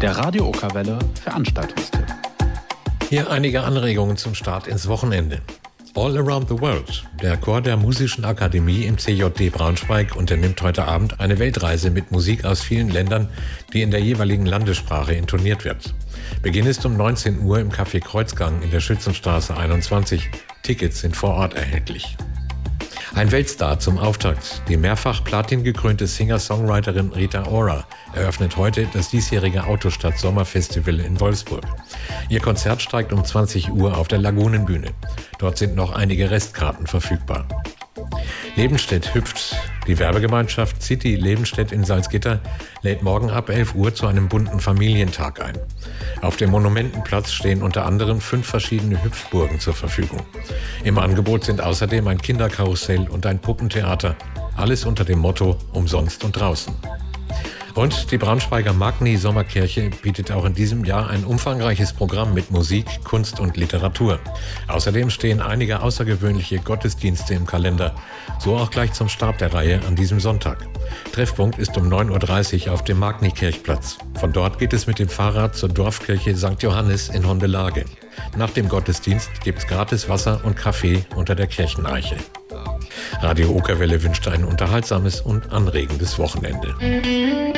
Der Radio Okerwelle Veranstaltungstipp. Hier einige Anregungen zum Start ins Wochenende. All Around the World. Der Chor der Musischen Akademie im CJD Braunschweig unternimmt heute Abend eine Weltreise mit Musik aus vielen Ländern, die in der jeweiligen Landessprache intoniert wird. Beginn ist um 19 Uhr im Café Kreuzgang in der Schützenstraße 21. Tickets sind vor Ort erhältlich. Ein Weltstar zum Auftakt. Die mehrfach Platin-gekrönte Singer-Songwriterin Rita Ora eröffnet heute das diesjährige Autostadt-Sommerfestival in Wolfsburg. Ihr Konzert steigt um 20 Uhr auf der Lagunenbühne. Dort sind noch einige Restkarten verfügbar. Lebenstedt hüpft. Die Werbegemeinschaft City Lebenstedt in Salzgitter lädt morgen ab 11 Uhr zu einem bunten Familientag ein. Auf dem Monumentenplatz stehen unter anderem 5 verschiedene Hüpfburgen zur Verfügung. Im Angebot sind außerdem ein Kinderkarussell und ein Puppentheater. Alles unter dem Motto umsonst und draußen. Und die Braunschweiger Magni Sommerkirche bietet auch in diesem Jahr ein umfangreiches Programm mit Musik, Kunst und Literatur. Außerdem stehen einige außergewöhnliche Gottesdienste im Kalender, so auch gleich zum Start der Reihe an diesem Sonntag. Treffpunkt ist um 9.30 Uhr auf dem Magni-Kirchplatz. Von dort geht es mit dem Fahrrad zur Dorfkirche St. Johannes in Hondelage. Nach dem Gottesdienst gibt's gratis Wasser und Kaffee unter der Kircheneiche. Radio Okerwelle wünscht ein unterhaltsames und anregendes Wochenende.